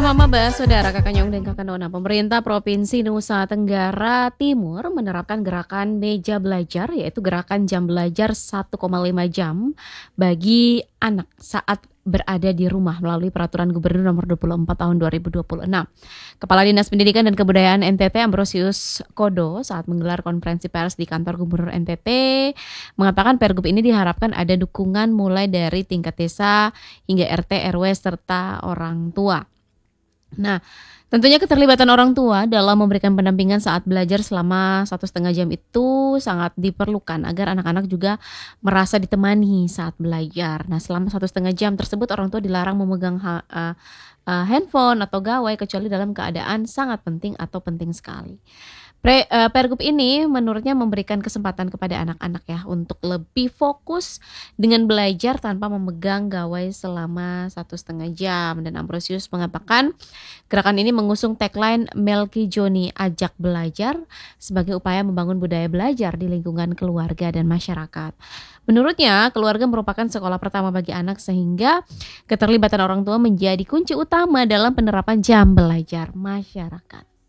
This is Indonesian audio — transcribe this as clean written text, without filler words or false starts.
Maba, saudara, Kakak Nyong dan Kakak Nona, pemerintah Provinsi Nusa Tenggara Timur menerapkan gerakan meja belajar, yaitu gerakan jam belajar 1,5 jam bagi anak saat berada di rumah melalui peraturan Gubernur nomor 24 tahun 2026. Kepala Dinas Pendidikan dan Kebudayaan NTT Ambrosius Kodo saat menggelar konferensi pers di kantor Gubernur NTT mengatakan Pergub ini diharapkan ada dukungan mulai dari tingkat desa hingga RT, RW serta orang tua. Nah, tentunya keterlibatan orang tua dalam memberikan pendampingan saat belajar selama 1,5 jam itu sangat diperlukan agar anak-anak juga merasa ditemani saat belajar. Nah, selama 1,5 jam tersebut orang tua dilarang memegang handphone atau gawai kecuali dalam keadaan sangat penting atau penting sekali. Pergub ini menurutnya memberikan kesempatan kepada anak-anak ya untuk lebih fokus dengan belajar tanpa memegang gawai selama 1,5 jam. Dan Ambrosius mengatakan gerakan ini mengusung tagline Melki Joni Ajak Belajar sebagai upaya membangun budaya belajar di lingkungan keluarga dan masyarakat. Menurutnya, keluarga merupakan sekolah pertama bagi anak sehingga keterlibatan orang tua menjadi kunci utama dalam penerapan jam belajar masyarakat.